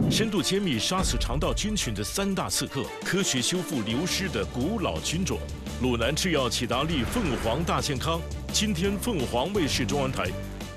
深度揭秘杀死肠道菌群的3大刺客，科学修复流失的古老菌种。鲁南制药启达利凤凰大健康，今天凤凰卫视中文台。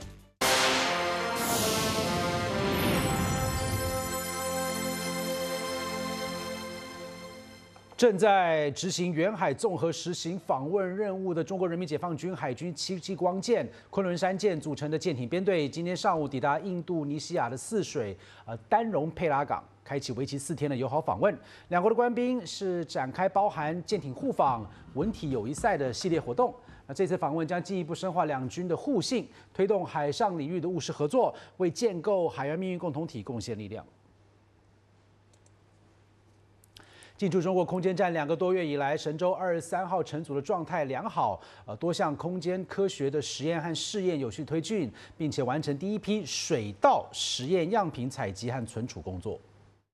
正在执行远海综合实行访问任务的中国人民解放军海军7机光舰、昆仑山舰组成的舰艇编队，今天上午抵达印度尼西亚的泗水丹戎佩拉港，开启为期4天的友好访问。两国的官兵是展开包含舰艇互访、文体友谊赛的系列活动。那这次访问将进一步深化两军的互信，推动海上领域的务实合作，为建构海洋命运共同体贡献力量。 进驻中国空间站2个多月以来，神舟23号乘组的状态良好，多项空间科学的实验和试验有序推进，并且完成第一批水稻实验样品采集和存储工作。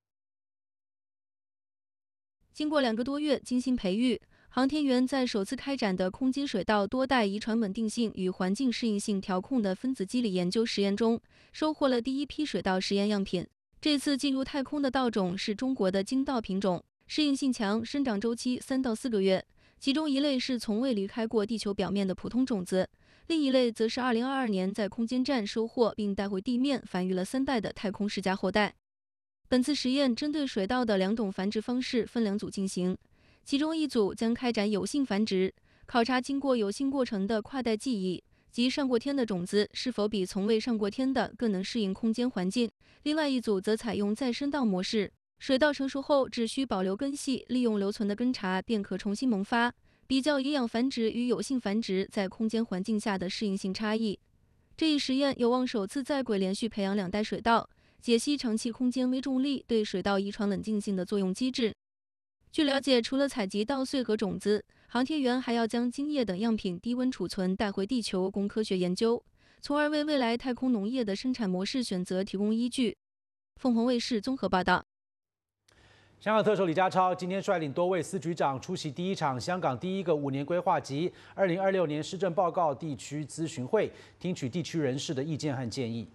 经过2个多月精心培育，航天员在首次开展的空间水稻多代遗传稳定性与环境适应性调控的分子机理研究实验中，收获了第一批水稻实验样品。这次进入太空的稻种是中国的金稻品种。 适应性强，生长周期3到4个月。其中一类是从未离开过地球表面的普通种子，另一类则是2022年在空间站收获并带回地面繁育了3代的太空世家后代。本次实验针对水稻的2种繁殖方式分2组进行，其中一组将开展有性繁殖，考察经过有性过程的跨代记忆及上过天的种子是否比从未上过天的更能适应空间环境；另外一组则采用再生稻模式。 水稻成熟后，只需保留根系，利用留存的根茬便可重新萌发。比较野养繁殖与有性繁殖在空间环境下的适应性差异。这一实验有望首次在轨连续培养2代水稻，解析长期空间微重力对水稻遗传稳定性的作用机制。据了解，除了采集稻穗和种子，航天员还要将茎叶等样品低温储存带回地球供科学研究，从而为未来太空农业的生产模式选择提供依据。凤凰卫视综合报道。 香港特首李家超今天率领多位司局长出席第1场香港第1个5年规划及2026年施政报告地区咨询会，听取地区人士的意见和建议。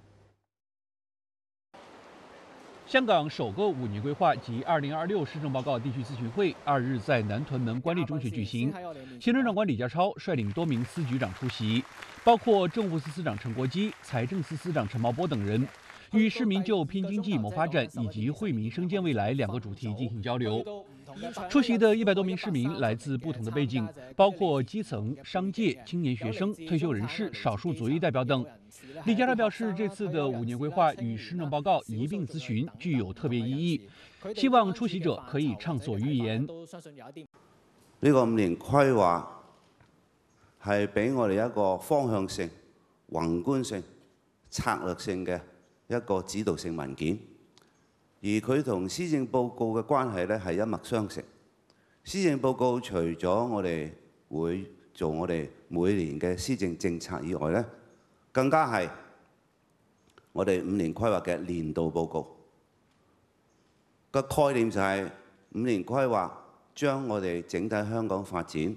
香港首个5年规划及2026施政报告地区咨询会2日在南屯门官立中学举行，行政长官李家超率领多名司局长出席，包括政务司司长陈国基、财政司司长陈茂波等人。 与市民就拼经济、谋发展以及惠民生建未来2个主题进行交流。出席的100多名市民来自不同的背景，包括基层、商界、青年学生、退休人士、少数族裔代表等。李家超表示，这次的5年规划与施政报告一并咨询，具有特别意义，希望出席者可以畅所欲言。 呢個5年規劃係俾我哋一個方向性、宏觀性、策略性嘅 一個指導性文件，而佢同施政報告嘅關係咧係一脈相承。施政報告除咗我哋會做我哋每年嘅施政政策以外咧，更加係我哋5年規劃嘅年度報告。個概念就係5年規劃將我哋整體香港發展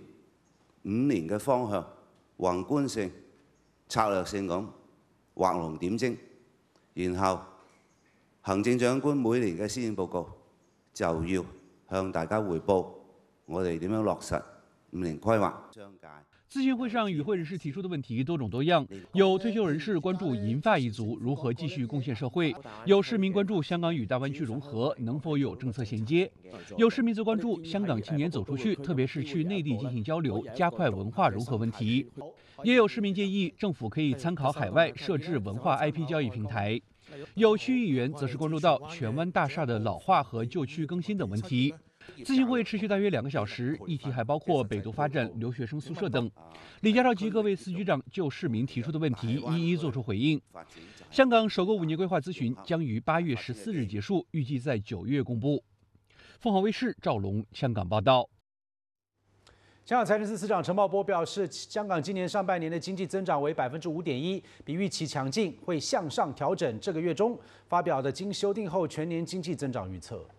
5年嘅方向，宏觀性、策略性咁畫龍點睛。 然後，行政長官每年嘅施政報告就要向大家匯報我哋點樣落實5年規劃。 咨詢會上，與會人士提出的問題多種多樣，有退休人士關注銀髮一族如何繼續貢獻社會，有市民關注香港與大灣區融合能否有政策銜接，有市民則關注香港青年走出去，特別是去內地進行交流，加快文化融合問題。 也有市民建議政府可以參考海外設置文化 IP 交易平台，有區議員則是關注到荃灣大廈的老化和舊區更新等問題。咨詢會持續大約2個小時，議題還包括北都發展、留學生宿舍等。李家超及各位司局長就市民提出的問題一一作出回應。香港首個5年規劃諮詢將於8月14日結束，預計在9月公布。鳳凰衛視趙龍香港報道。 香港財政司司長陳茂波表示，香港今年上半年的經濟增長為5.1%，比預期強勁，會向上調整這個月中發表的經修訂後全年經濟增長預測。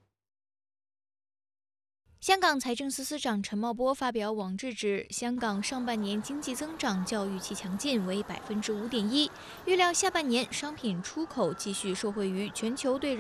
香港財政司司長陳茂波發表網誌指，香港上半年經濟增長較預期強勁，為5.1%，預料下半年商品出口繼續受惠於全球對